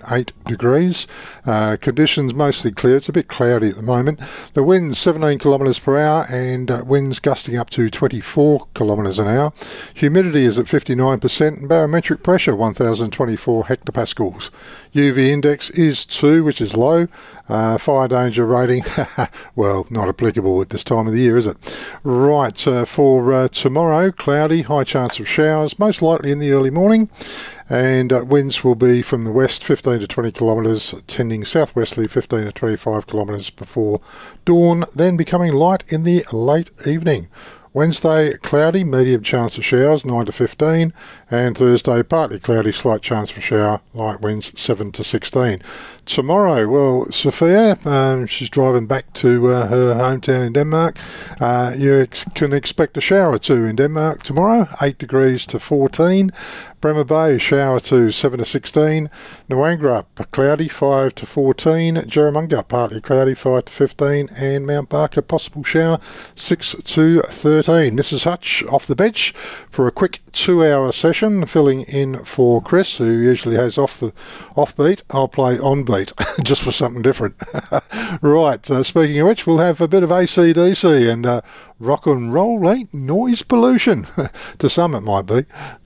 8 degrees. Conditions mostly clear. It's a bit cloudy at the moment. The wind's 17 kilometres per hour and winds gusting up to 24 kilometres an hour. Humidity is at 59% and barometric pressure 1024 hectopascals. UV index is 2, which is low. Fire danger rating, well, not applicable at this time of the year, is it? Right, for tomorrow, cloudy, high chance of showers, most likely in the early morning. And winds will be from the west 15 to 20 kilometres, tending southwesterly 15 to 25 kilometres before dawn, then becoming light in the late evening. Wednesday, cloudy, medium chance of showers, 9 to 15. And Thursday, partly cloudy, slight chance for shower, light winds, 7 to 16. Tomorrow, well, Sophia, she's driving back to her hometown in Denmark. You can expect a shower or two in Denmark tomorrow, 8 degrees to 14. Bremer Bay, shower to 7 to 16. Noangra, cloudy, 5 to 14. Jerramunga, partly cloudy, 5 to 15. And Mount Barker, possible shower, 6 to 13. This is Hutch off the bench for a quick 2-hour session, filling in for Chris, who usually has offbeat. I'll play on beat, just for something different. Right, speaking of which, we'll have a bit of AC/DC and rock and roll ain't noise pollution. To some it might be.